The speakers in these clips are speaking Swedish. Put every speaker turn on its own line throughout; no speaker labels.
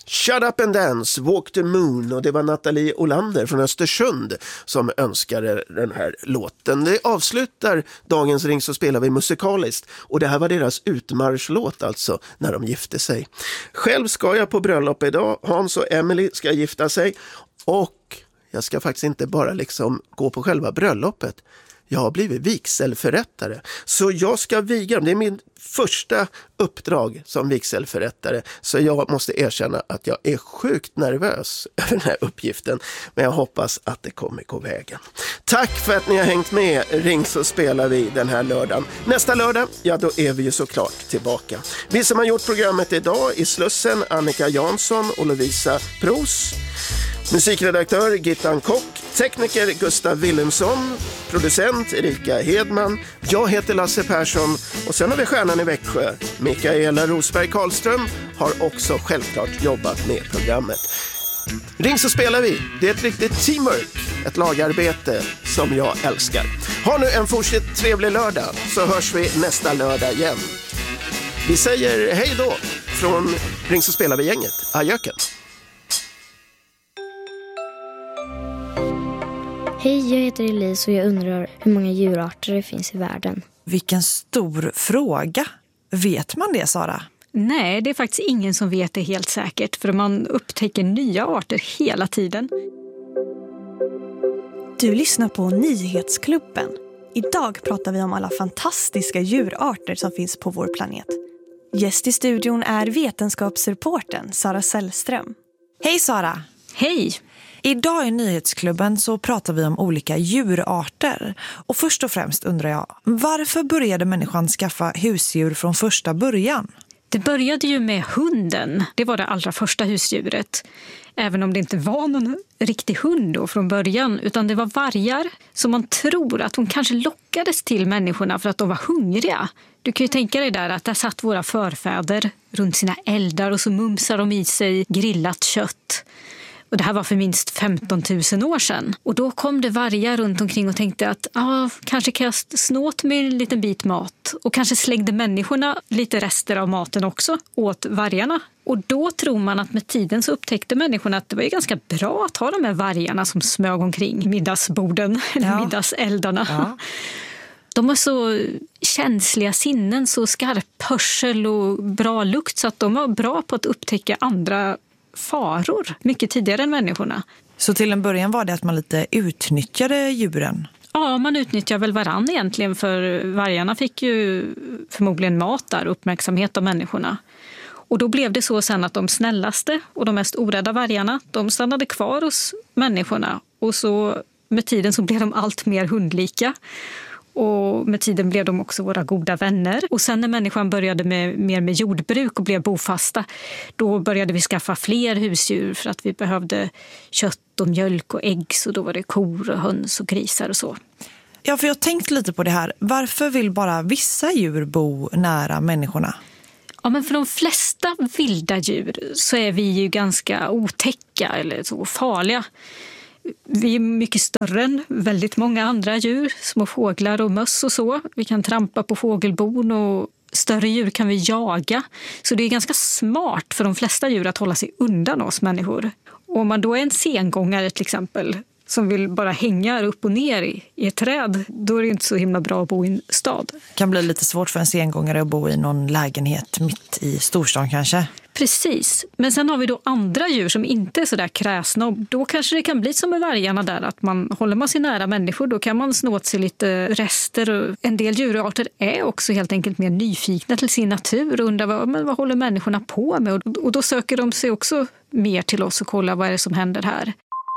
Shut Up and Dance, Walk the Moon, och det var Nathalie Olander från Östersund som önskade den här låten. Det avslutar dagens Ring så spelar vi musikaliskt, och det här var deras utmarschlåt alltså när de gifte sig. Själv ska jag på bröllop idag, Hans och Emily ska gifta sig, och jag ska faktiskt inte bara liksom gå på själva bröllopet. Jag har blivit vigselförrättare, så jag ska viga dem. Det är min första uppdrag som vigselförrättare, så jag måste erkänna att jag är sjukt nervös över den här uppgiften, men jag hoppas att det kommer gå vägen. Tack för att ni har hängt med. Ring så spelar vi den här lördagen. Nästa lördag, ja då är vi ju såklart tillbaka. Vi som har gjort programmet idag i Slussen, Annika Jansson och Lovisa Pros. Musikredaktör Gittan Kock, tekniker Gustav Wilhelmsson, producent Erika Hedman, jag heter Lasse Persson, och sen har vi stjärnan i Växjö, Mikaela Rosberg Karlström, har också självklart jobbat med programmet. Ring så spelar vi, det är ett riktigt teamwork, ett lagarbete som jag älskar. Ha nu en fortsatt trevlig lördag, så hörs vi nästa lördag igen. Vi säger hej då från Ring så spelar vi-gänget. Adjöken.
Hej, jag heter Elise och jag undrar hur många djurarter det finns i världen.
Vilken stor fråga. Vet man det, Sara?
Nej, det är faktiskt ingen som vet det helt säkert, för man upptäcker nya arter hela tiden.
Du lyssnar på Nyhetsklubben. Idag pratar vi om alla fantastiska djurarter som finns på vår planet. Gäst i studion är vetenskapsreportern Sara Sällström.
Hej Sara!
Hej!
Idag i Nyhetsklubben så pratar vi om olika djurarter. Och först och främst undrar jag, varför började människan skaffa husdjur från första början?
Det började ju med hunden. Det var det allra första husdjuret. Även om det inte var någon riktig hund då från början, utan det var vargar som man tror att de kanske lockades till människorna för att de var hungriga. Du kan ju tänka dig där att där satt våra förfäder runt sina eldar och så mumsar de i sig grillat kött. Och det här var för minst 15 000 år sedan. Och då kom det vargar runt omkring och tänkte att kanske kan jag snåt med en liten bit mat. Och kanske slängde människorna lite rester av maten också åt vargarna. Och då tror man att med tiden så upptäckte människorna att det var ju ganska bra att ha de här vargarna som smög omkring middagsborden eller middagseldarna. Ja. De har så känsliga sinnen, så skarp hörsel och bra lukt, så att de var bra på att upptäcka andra faror mycket tidigare än människorna.
Så till en början var det att man lite utnyttjade djuren?
Ja, man utnyttjar väl varann egentligen, för vargarna fick ju förmodligen mat där, uppmärksamhet av människorna. Och då blev det så sen att de snällaste och de mest orädda vargarna, de stannade kvar hos människorna. Och så med tiden så blev de allt mer hundlika. Och med tiden blev de också våra goda vänner. Och sen när människan började mer med jordbruk och blev bofasta, då började vi skaffa fler husdjur för att vi behövde kött och mjölk och ägg. Så då var det kor och höns och grisar och så.
Ja, för jag tänkte lite på det här. Varför vill bara vissa djur bo nära människorna?
Ja, men för de flesta vilda djur så är vi ju ganska otäcka eller så farliga. Vi är mycket större än väldigt många andra djur, små fåglar och möss och så. Vi kan trampa på fågelbon och större djur kan vi jaga. Så det är ganska smart för de flesta djur att hålla sig undan oss människor. Och om man då är en sengångare till exempel, som vill bara hänga upp och ner i ett träd, då är det inte så himla bra att bo i en stad.
Det kan bli lite svårt för en sengångare att bo i någon lägenhet mitt i storstan kanske.
Precis, men sen har vi då andra djur som inte är så där kräsna, och då kanske det kan bli som med vargarna där, att håller man sig nära människor, då kan man snå åt sig lite rester. Och en del djurarter är också helt enkelt mer nyfikna till sin natur och undrar vad håller människorna på med, och då söker de sig också mer till oss och kolla vad är det som händer här.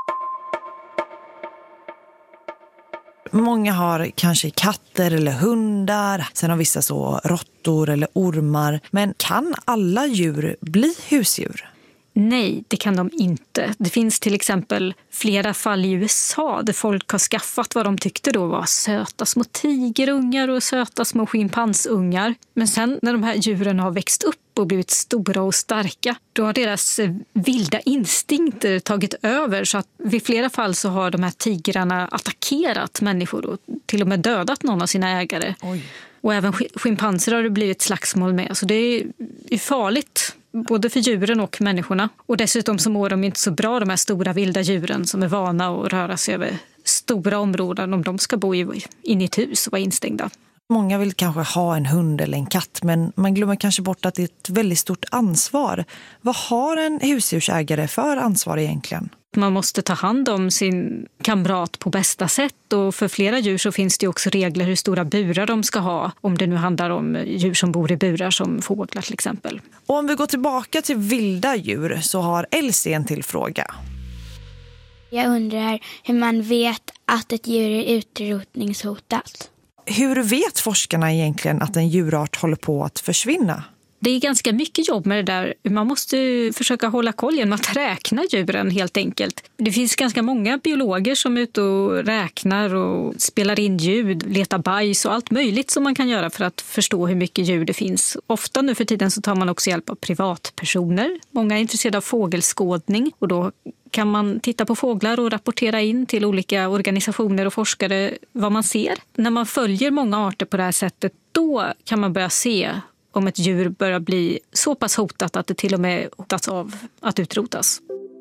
Många har kanske katter eller hundar. Sen har vissa så råttor eller ormar. Men kan alla djur bli husdjur?
Nej, det kan de inte. Det finns till exempel flera fall i USA där folk har skaffat vad de tyckte då var söta små tigerungar och söta små schimpansungar. Men sen när de här djuren har växt upp och blivit stora och starka, då har deras vilda instinkter tagit över, så att vid flera fall så har de här tigrarna attackerat människor och till och med dödat någon av sina ägare. Oj. Och även schimpanser har det blivit slagsmål med, så det är farligt både för djuren och människorna. Och dessutom så mår de inte så bra, de här stora vilda djuren som är vana att röra sig över stora områden om de ska bo in i ett hus och vara instängda.
Många vill kanske ha en hund eller en katt, men man glömmer kanske bort att det är ett väldigt stort ansvar. Vad har en husdjursägare för ansvar egentligen?
Man måste ta hand om sin kamrat på bästa sätt, och för flera djur så finns det också regler hur stora burar de ska ha, om det nu handlar om djur som bor i burar som fåglar till exempel.
Och om vi går tillbaka till vilda djur så har Elsie en till fråga.
Jag undrar hur man vet att ett djur är utrotningshotat.
Hur vet forskarna egentligen att en djurart håller på att försvinna?
Det är ganska mycket jobb med det där. Man måste försöka hålla koll genom att räkna djuren helt enkelt. Det finns ganska många biologer som är ute och räknar och spelar in ljud, letar bajs och allt möjligt som man kan göra för att förstå hur mycket djur det finns. Ofta nu för tiden så tar man också hjälp av privatpersoner. Många är intresserade av fågelskådning, och då kan man titta på fåglar och rapportera in till olika organisationer och forskare vad man ser. När man följer många arter på det här sättet, då kan man börja se om ett djur börjar bli så pass hotat att det till och med hotas av att utrotas.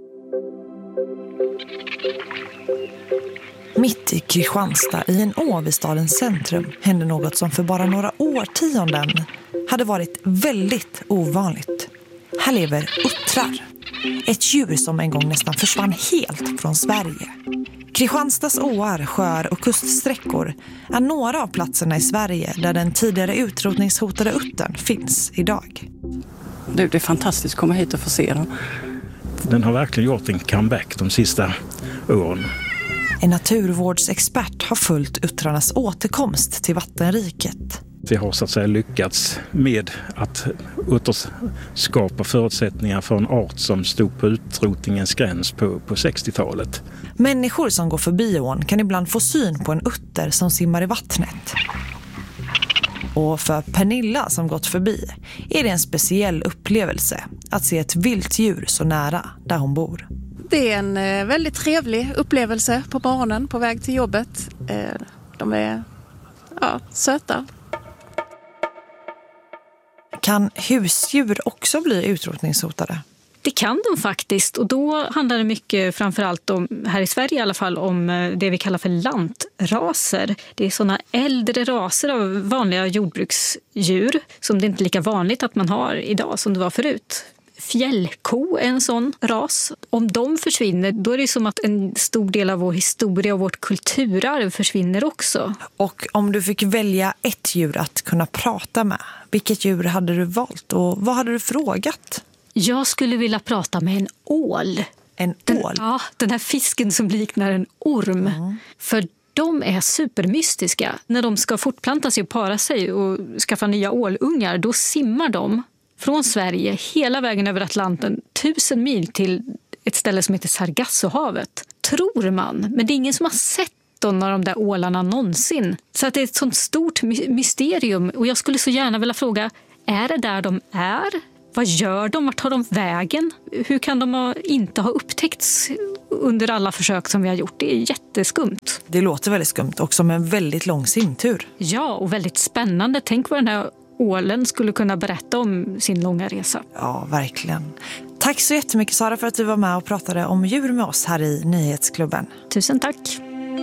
Mitt i Kristianstad, i en å vid stadens centrum, hände något som för bara några årtionden hade varit väldigt ovanligt. Här lever uttrar. Ett djur som en gång nästan försvann helt från Sverige. Kristianstads åar, sjöar och kuststräckor är några av platserna i Sverige där den tidigare utrotningshotade uttern finns idag.
Det är fantastiskt att komma hit och få se den.
Den har verkligen gjort en comeback de sista åren.
En naturvårdsexpert har följt uttrarnas återkomst till vattenriket.
Vi har så att säga lyckats med att återskapa förutsättningar för en art som stod på utrotningens gräns på 60-talet.
Människor som går förbi ån kan ibland få syn på en utter som simmar i vattnet. Och för Pernilla som gått förbi är det en speciell upplevelse att se ett vilt djur så nära där hon bor.
Det är en väldigt trevlig upplevelse på morgonen på väg till jobbet. De är söta.
Kan husdjur också bli utrotningshotade?
Det kan de faktiskt, och då handlar det mycket framförallt om, här i Sverige i alla fall, om det vi kallar för lantraser. Det är sådana äldre raser av vanliga jordbruksdjur som det inte är lika vanligt att man har idag som det var förut. Fjällko är en sån ras. Om de försvinner, då är det som att en stor del av vår historia och vårt kulturarv försvinner också.
Och om du fick välja ett djur att kunna prata med, vilket djur hade du valt och vad hade du frågat?
Jag skulle vilja prata med en ål.
En ål?
Ja, den här fisken som liknar en orm. För de är supermystiska. När de ska fortplanta sig och para sig och skaffa nya ålungar, då simmar de från Sverige hela vägen över Atlanten 1000 mil till ett ställe som heter Sargassohavet. Tror man, men det är ingen som har sett någon av de där ålarna någonsin. Så att det är ett sånt stort mysterium, och jag skulle så gärna vilja fråga, är det där de är? Vad gör de? Vart tar de vägen? Hur kan de inte ha upptäckts under alla försök som vi har gjort? Det är jätteskumt.
Det låter väldigt skumt och som en väldigt lång simtur.
Ja, och väldigt spännande. Tänk vad den här ålen skulle kunna berätta om sin långa resa.
Ja, verkligen. Tack så jättemycket Sara för att du var med och pratade om djur med oss här i Nyhetsklubben.
Tusen tack.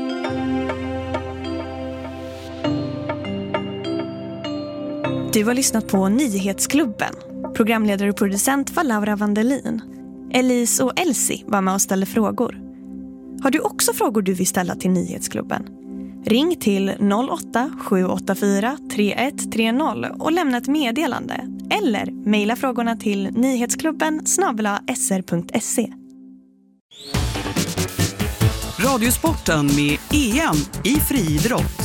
Du har lyssnat på Nyhetsklubben. Programledare och producent var Laura Vandelin. Elise och Elsie var med och ställde frågor. Har du också frågor du vill ställa till Nyhetsklubben? Ring till 08-784 3130 och lämna ett meddelande. Eller mejla frågorna till nyhetsklubben@sr.se.
Radiosporten med EM i friidrott.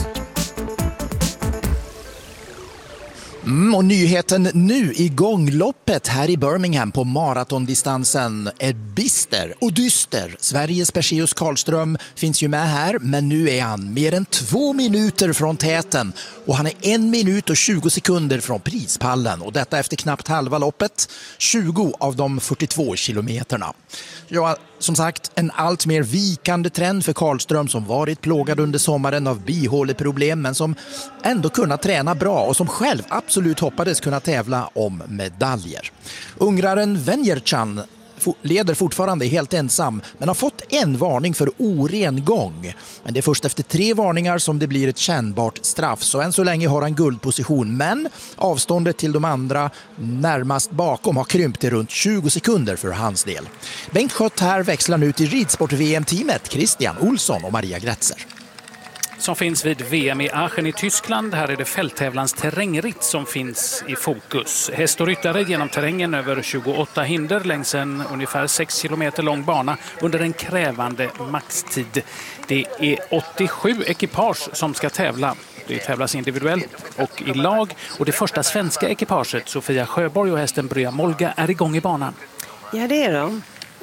Och nyheten nu, igångloppet här i Birmingham på maratondistansen är bister och dyster. Sveriges Perseus Karlström finns ju med här, men nu är han mer än 2 minuter från täten och han är 1 minut och 20 sekunder från prispallen, och detta efter knappt halva loppet, 20 av de 42 kilometerna. Ja, som sagt, en allt mer vikande trend för Karlström som varit plågad under sommaren av bihåleproblem men som ändå kunnat träna bra och som själv absolut hoppades kunna tävla om medaljer. Ungraren Venjercan leder fortfarande helt ensam men har fått en varning för oren gång. Men det är först efter 3 varningar som det blir ett kännbart straff. Så än så länge har han guldposition, men avståndet till de andra närmast bakom har krympt till runt 20 sekunder för hans del. Bengt Schött här växlar nu till ridsport-VM-teamet Christian Olsson och Maria Grätzer.
Som finns vid VM i Aachen i Tyskland. Här är det fälttävlans terrängritt som finns i fokus. Häst och ryttare genom terrängen över 28 hinder längs en ungefär 6 kilometer lång bana under en krävande maxtid. Det är 87 ekipage som ska tävla. Det tävlas individuellt och i lag. Och det första svenska ekipaget, Sofia Sjöborg och hästen Brya Molga, är igång i banan.
Ja, det är de.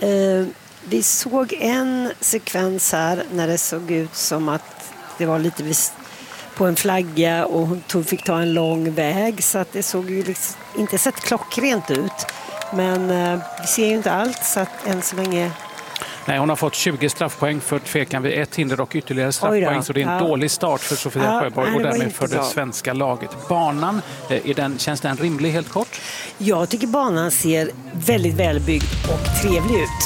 Vi såg en sekvens här när det såg ut som att det var lite på en flagga och hon fick ta en lång väg, så att det såg ju liksom inte sett klockrent ut. Men vi ser ju inte allt, så att än så länge...
Nej, hon har fått 20 straffpoäng för tvekan vid ett hinder och ytterligare straffpoäng, så det är en dålig start för Sofia Sjöborg och därmed för det svenska laget. Banan, känns den rimlig helt kort?
Jag tycker banan ser väldigt välbyggd och trevlig ut.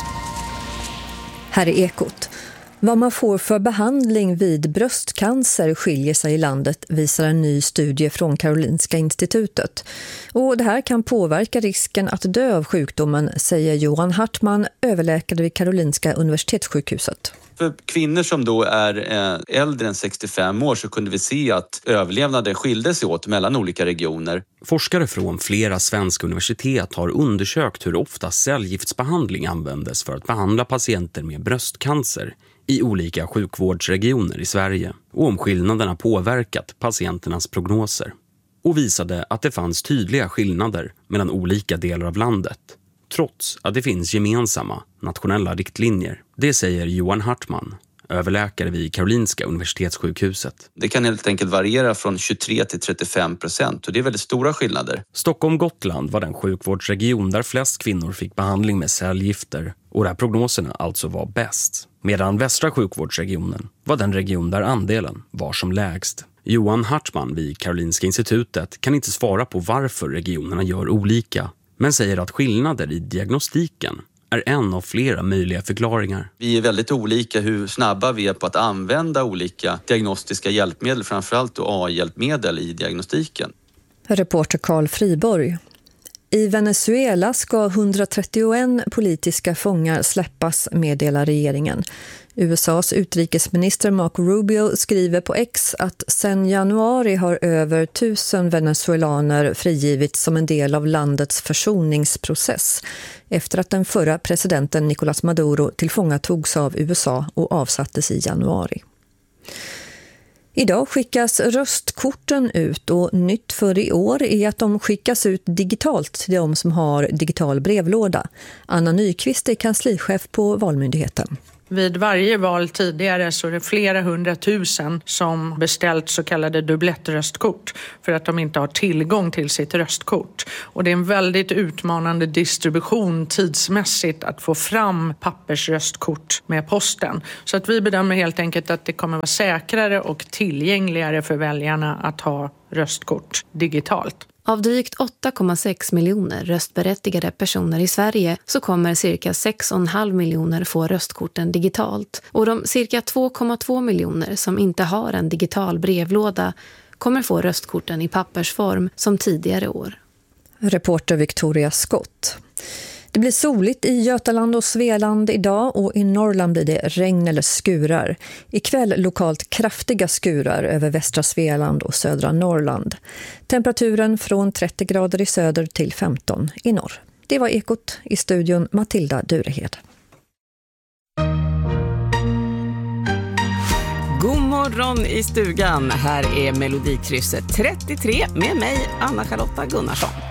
Här är Ekot. Vad man får för behandling vid bröstcancer skiljer sig i landet, visar en ny studie från Karolinska institutet. Och det här kan påverka risken att dö av sjukdomen, säger Johan Hartman, överläkare vid Karolinska universitetssjukhuset.
För kvinnor som då är äldre än 65 år så kunde vi se att överlevnaden skilde sig åt mellan olika regioner.
Forskare från flera svenska universitet har undersökt hur ofta cellgiftsbehandling användes för att behandla patienter med bröstcancer i olika sjukvårdsregioner i Sverige och om skillnaderna påverkat patienternas prognoser. Och visade att det fanns tydliga skillnader mellan olika delar av landet, trots att det finns gemensamma nationella riktlinjer. Det säger Johan Hartman, överläkare vid Karolinska universitetssjukhuset.
Det kan helt enkelt variera från 23 till 35% och det är väldigt stora skillnader.
Stockholm-Gotland var den sjukvårdsregion där flest kvinnor fick behandling med cellgifter och där prognoserna alltså var bäst. Medan västra sjukvårdsregionen var den region där andelen var som lägst. Johan Hartman vid Karolinska institutet kan inte svara på varför regionerna gör olika, men säger att skillnader i diagnostiken är en av flera möjliga förklaringar.
Vi är väldigt olika hur snabba vi är på att använda olika diagnostiska hjälpmedel, framförallt AI-hjälpmedel i diagnostiken.
Reporter Carl Friborg. I Venezuela ska 131 politiska fångar släppas, meddelar regeringen. USAs utrikesminister Marco Rubio skriver på X att sedan januari har över 1000 venezuelaner frigivits som en del av landets försoningsprocess efter att den förra presidenten Nicolás Maduro tillfångatogs av USA och avsattes i januari. Idag skickas röstkorten ut och nytt för i år är att de skickas ut digitalt till de som har digital brevlåda. Anna Nyqvist är kanslichef på Valmyndigheten.
Vid varje val tidigare så är det flera 100 000 som beställt så kallade dubblettröstkort för att de inte har tillgång till sitt röstkort. Och det är en väldigt utmanande distribution tidsmässigt att få fram pappersröstkort med posten. Så att vi bedömer helt enkelt att det kommer vara säkrare och tillgängligare för väljarna att ha röstkort digitalt.
Av drygt 8,6 miljoner röstberättigade personer i Sverige så kommer cirka 6,5 miljoner få röstkorten digitalt. Och de cirka 2,2 miljoner som inte har en digital brevlåda kommer få röstkorten i pappersform som tidigare år.
Reporter Victoria Scott. Det blir soligt i Götaland och Svealand idag och i Norrland blir det regn eller skurar. Ikväll lokalt kraftiga skurar över västra Svealand och södra Norrland. Temperaturen från 30 grader i söder till 15 i norr. Det var Ekot, i studion Matilda Durehed.
God morgon i stugan. Här är Melodikrysset 33 med mig, Anna-Charlotta Gunnarsson.